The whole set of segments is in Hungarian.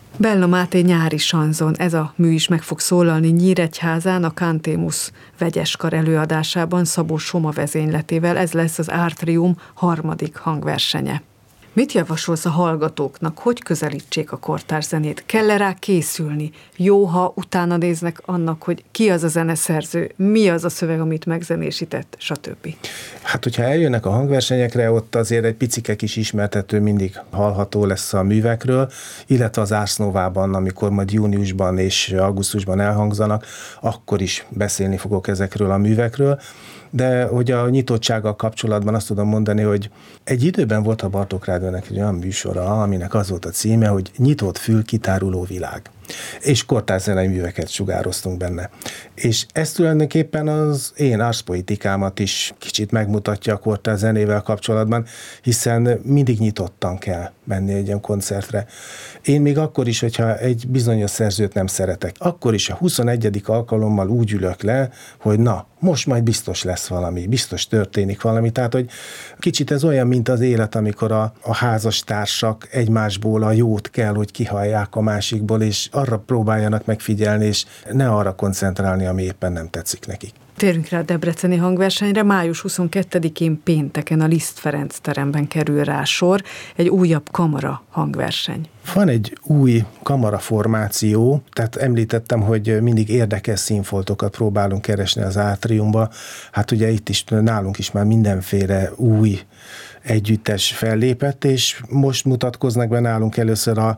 Bella Máté nyári sanzon, ez a mű is meg fog szólalni Nyíregyházán a Cantémus vegyeskar előadásában Szabó Soma vezényletével, ez lesz az Átrium harmadik hangversenye. Mit javasolsz a hallgatóknak, hogy közelítsék a kortárs zenét? Kell-e rá készülni? Jó, ha utána néznek annak, hogy ki az a zeneszerző, mi az a szöveg, amit megzenésített, stb. Hát, hogyha eljönnek a hangversenyekre, ott azért egy picike kis ismertető mindig hallható lesz a művekről, illetve az Ars Novában, amikor majd júniusban és augusztusban elhangzanak, akkor is beszélni fogok ezekről a művekről. De hogy a nyitottsággal kapcsolatban azt tudom mondani, hogy egy időben volt a Bartók Rádiónak egy olyan műsora, aminek az volt a címe, hogy Nyitott fül, kitáruló világ. És kortárs zenei műveket sugároztunk benne. És ez tulajdonképpen az én arszpoetikámat is kicsit megmutatja a kortárs zenével kapcsolatban, hiszen mindig nyitottan kell menni egy ilyen koncertre. Én még akkor is, hogyha egy bizonyos szerzőt nem szeretek, akkor is a 21. alkalommal úgy ülök le, hogy na, most majd biztos lesz valami, biztos történik valami. Tehát, hogy kicsit ez olyan, mint az élet, amikor a házastársak egymásból a jót kell, hogy kihallják a másikból, és arra próbáljanak megfigyelni, és ne arra koncentrálni, ami éppen nem tetszik nekik. Térjünk rá a debreceni hangversenyre. Május 22-én pénteken a Liszt Ferenc teremben kerül rá sor, egy újabb kamara hangverseny. Van egy új kamaraformáció, tehát említettem, hogy mindig érdekes színfoltokat próbálunk keresni az átriumba. Hát ugye itt is, nálunk is már mindenféle új együttes fellépett, és most mutatkoznak be nálunk először a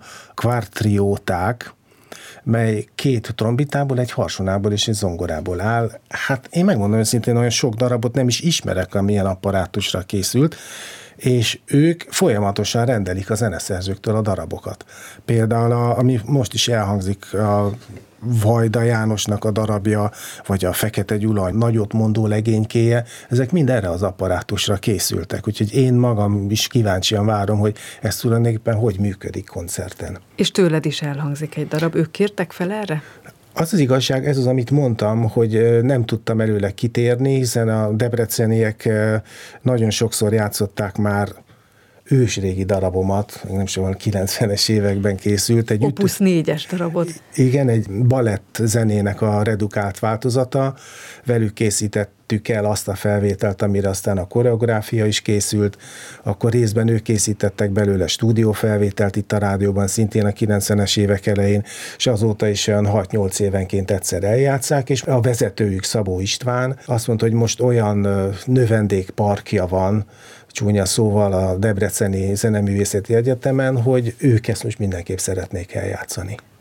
kvartrióták, mely 2 trombitából, egy harsonából és egy zongorából áll. Hát én megmondom őszintén, olyan sok darabot nem is ismerek, amilyen apparátusra készült, és ők folyamatosan rendelik a zeneszerzőktől a darabokat. Például, ami most is elhangzik, a Vajda Jánosnak a darabja, vagy a Fekete Gyula nagyot mondó legénykéje, ezek mind erre az apparátusra készültek. Úgyhogy én magam is kíváncsian várom, hogy ez tulajdonképpen hogy működik koncerten. És tőled is elhangzik egy darab. Ők kértek fel erre? Az igazság, ez az, amit mondtam, hogy nem tudtam előle kitérni, hiszen a debreceniek nagyon sokszor játszották már ősrégi darabomat, nem is olyan 90-es években készült. Egy Opus 4-es darabot. Igen, egy balett zenének a redukált változata. Velük készítettük el azt a felvételt, amire aztán a koreográfia is készült. Akkor részben ők készítettek belőle stúdiófelvételt itt a rádióban, szintén a 90-es évek elején, és azóta is olyan 6-8 évenként egyszer eljátszák, és a vezetőjük Szabó István azt mondta, hogy most olyan növendékparkja van, csúnya szóval a Debreceni Zeneművészeti Egyetemen, hogy ők ezt most mindenképp szeretnék eljátszani.